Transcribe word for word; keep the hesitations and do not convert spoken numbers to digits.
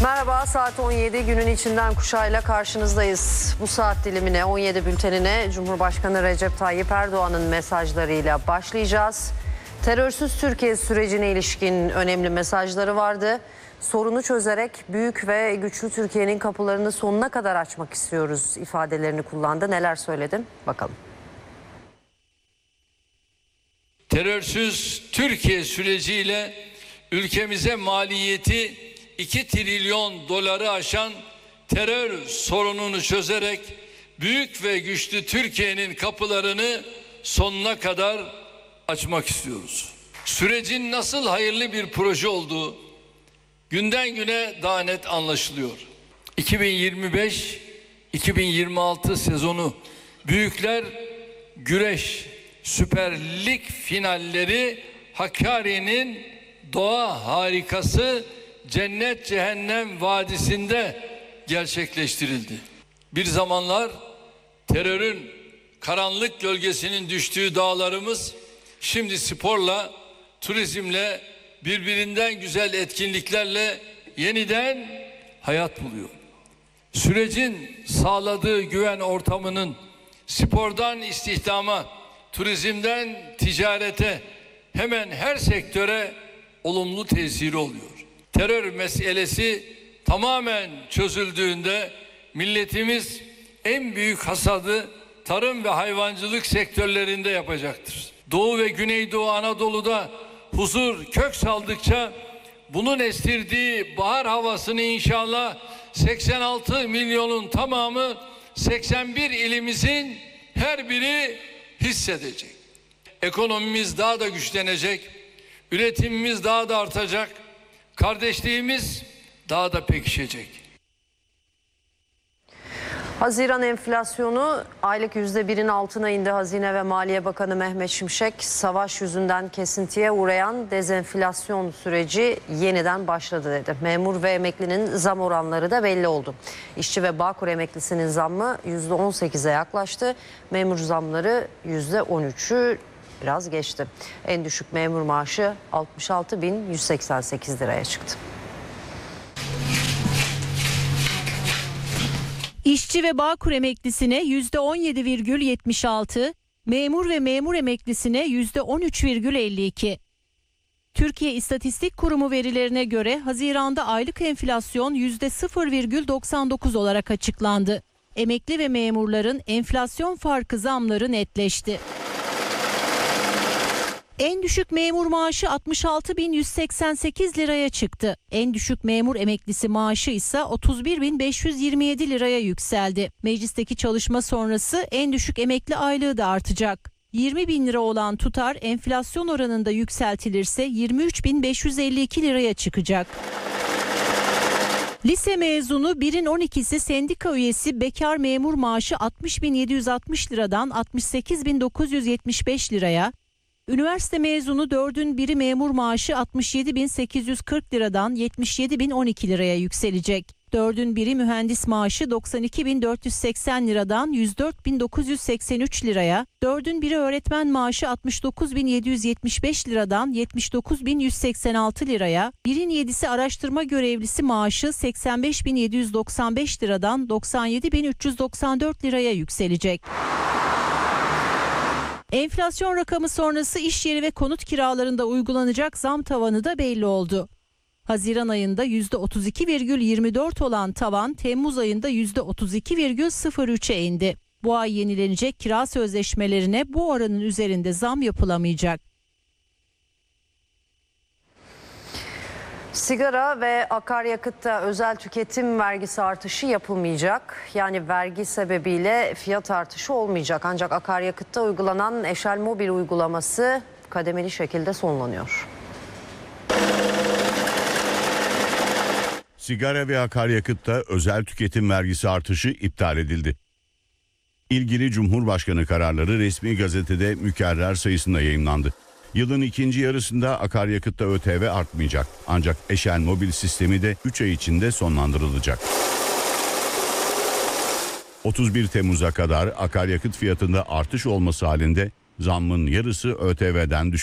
Merhaba, saat on yedi, günün içinden kuşağıyla karşınızdayız. Bu saat dilimine, on yedi bültenine Cumhurbaşkanı Recep Tayyip Erdoğan'ın mesajlarıyla başlayacağız. Terörsüz Türkiye sürecine ilişkin önemli mesajları vardı. Sorunu çözerek büyük ve güçlü Türkiye'nin kapılarını sonuna kadar açmak istiyoruz ifadelerini kullandı. Neler söyledin? Bakalım. Terörsüz Türkiye süreciyle ülkemize maliyeti iki trilyon doları aşan terör sorununu çözerek büyük ve güçlü Türkiye'nin kapılarını sonuna kadar açmak istiyoruz. Sürecin nasıl hayırlı bir proje olduğu günden güne daha net anlaşılıyor. iki bin yirmi beş iki bin yirmi altı sezonu Büyükler Güreş Süper Lig finalleri Hakkari'nin doğa harikası Cennet Cehennem Vadisi'nde gerçekleştirildi. Bir zamanlar terörün karanlık gölgesinin düştüğü dağlarımız şimdi sporla, turizmle, birbirinden güzel etkinliklerle yeniden hayat buluyor. Sürecin sağladığı güven ortamının spordan istihdama, turizmden ticarete, hemen her sektöre olumlu tesiri oluyor. Terör meselesi tamamen çözüldüğünde milletimiz en büyük hasadı tarım ve hayvancılık sektörlerinde yapacaktır. Doğu ve Güneydoğu Anadolu'da huzur kök saldıkça bunun estirdiği bahar havasını inşallah seksen altı milyonun tamamı seksen bir ilimizin her biri hissedecek. Ekonomimiz daha da güçlenecek, üretimimiz daha da artacak, kardeşliğimiz daha da pekişecek. Haziran enflasyonu aylık yüzde birin altına indi. Hazine ve Maliye Bakanı Mehmet Şimşek, savaş yüzünden kesintiye uğrayan dezenflasyon süreci yeniden başladı dedi. Memur ve emeklinin zam oranları da belli oldu. İşçi ve Bağkur emeklisinin zammı yüzde on sekize yaklaştı. Memur zamları yüzde on üçü biraz geçti. En düşük memur maaşı altmış altı bin yüz seksen sekiz liraya çıktı. İşçi ve Bağkur emeklisine yüzde on yedi virgül yetmiş altı, memur ve memur emeklisine yüzde on üç virgül elli iki. Türkiye İstatistik Kurumu verilerine göre Haziran'da aylık enflasyon yüzde sıfır virgül doksan dokuz olarak açıklandı. Emekli ve memurların enflasyon farkı zamları netleşti. En düşük memur maaşı altmış altı bin yüz seksen sekiz liraya çıktı. En düşük memur emeklisi maaşı ise otuz bir bin beş yüz yirmi yedi liraya yükseldi. Meclisteki çalışma sonrası en düşük emekli aylığı da artacak. yirmi bin lira olan tutar enflasyon oranında yükseltilirse yirmi üç bin beş yüz elli iki liraya çıkacak. Lise mezunu birin on ikisi sendika üyesi bekar memur maaşı altmış bin yedi yüz altmış liradan altmış sekiz bin dokuz yüz yetmiş beş liraya, üniversite mezunu dördün biri memur maaşı altmış yedi bin sekiz yüz kırk liradan yetmiş yedi bin on iki liraya yükselecek. Dördün biri mühendis maaşı doksan iki bin dört yüz seksen liradan yüz dört bin dokuz yüz seksen üç liraya, dördün biri öğretmen maaşı altmış dokuz bin yedi yüz yetmiş beş liradan yetmiş dokuz bin yüz seksen altı liraya, birin yedisi araştırma görevlisi maaşı seksen beş bin yedi yüz doksan beş liradan doksan yedi bin üç yüz doksan dört liraya yükselecek. Enflasyon rakamı sonrası iş yeri ve konut kiralarında uygulanacak zam tavanı da belli oldu. Haziran ayında yüzde otuz iki virgül yirmi dört olan tavan Temmuz ayında yüzde otuz iki virgül sıfır üçe indi. Bu ay yenilenecek kira sözleşmelerine bu oranın üzerinde zam yapılamayacak. Sigara ve akaryakıtta özel tüketim vergisi artışı yapılmayacak. Yani vergi sebebiyle fiyat artışı olmayacak. Ancak akaryakıtta uygulanan Eşel Mobil uygulaması kademeli şekilde sonlanıyor. Sigara ve akaryakıtta özel tüketim vergisi artışı iptal edildi. İlgili Cumhurbaşkanı kararları resmi gazetede mükerrer sayısında yayımlandı. Yılın ikinci yarısında akaryakıtta ÖTV artmayacak. Ancak Eşel Mobil sistemi de üç ay içinde sonlandırılacak. otuz bir Temmuz'a kadar akaryakıt fiyatında artış olması halinde zammın yarısı ÖTV'den düşecek.